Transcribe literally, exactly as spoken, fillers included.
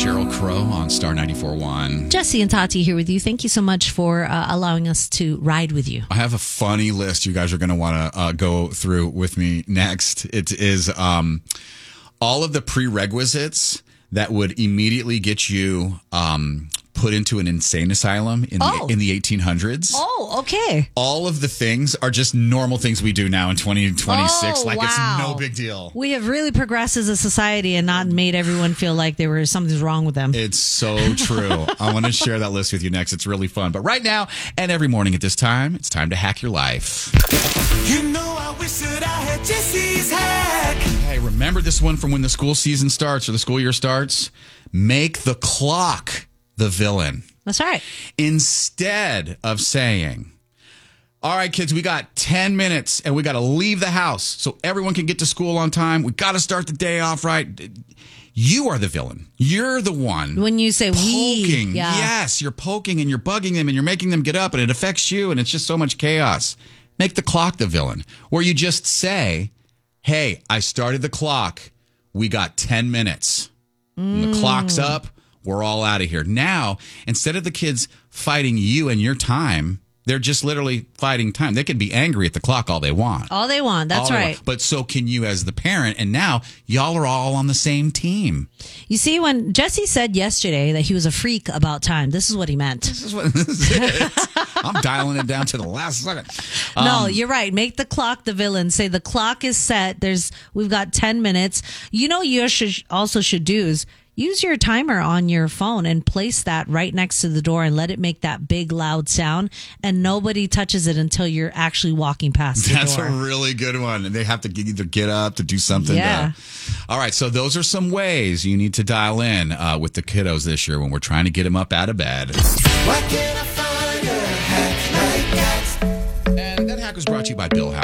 Sheryl Crow on Star ninety-four point one. Jesse and Tati here with you. Thank you so much for uh, allowing us to ride with you. I have a funny list you guys are going to want to uh, go through with me next. It is um, all of the prerequisites that would immediately get you um, put into an insane asylum in, Oh. the, in the eighteen hundreds. Oh, okay. All of the things are just normal things we do now in twenty twenty-six. Oh, like wow. it's no big deal. We have really progressed as a society and not made everyone feel like there was something's wrong with them. It's so true. I want to share that list with you next. It's really fun. But right now and every morning at this time, it's time to hack your life. You know I wish that I had Jesse's hack. Hey, remember this one from when the school season starts or the school year starts? Make the clock the villain. That's right. Instead of saying, all right, kids, we got ten minutes and we got to leave the house so everyone can get to school on time. We got to start the day off right. You are the villain. You're the one. When you say poking. we, yeah. Yes, you're poking and you're bugging them and you're making them get up and it affects you and it's just so much chaos. Make the clock the villain. Where you just say, hey, I started the clock. We got ten minutes. Mm. And the clock's up. We're all out of here. Now, instead of the kids fighting you and your time, they're just literally fighting time. They can be angry at the clock all they want. All they want. That's All they right. want. But so can you as the parent. And now y'all are all on the same team. You see, when Jesse said yesterday that he was a freak about time, this is what he meant. This is what this is it. I'm dialing it down to the last second. Um, no, you're right. Make the clock the villain. Say the clock is set. There's we've got ten minutes. You know, you should also should do is use your timer on your phone and place that right next to the door and let it make that big loud sound. And nobody touches it until you're actually walking past the That's door. a really good one. And they have to get, either get up to do something. Yeah. To, all right. So those are some ways you need to dial in uh, with the kiddos this year when we're trying to get them up out of bed. Why can't I find a hack like that? And that hack was brought to you by Bill Howard.